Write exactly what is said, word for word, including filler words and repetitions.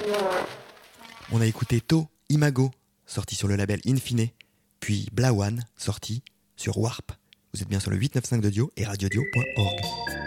On a écouté To Imago, sorti sur le label Infine, puis Blawan, sorti sur Warp. Vous êtes bien sur le huit neuf cinq de Dio et radiodio point org.